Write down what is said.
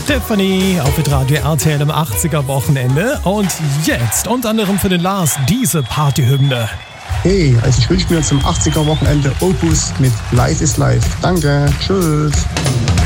Stephanie auf Radio RTL im 80er-Wochenende. Und jetzt unter anderem für den Lars diese Partyhymne. Hey, ich wünsche mir zum 80er-Wochenende Opus mit Life is Life. Danke, tschüss.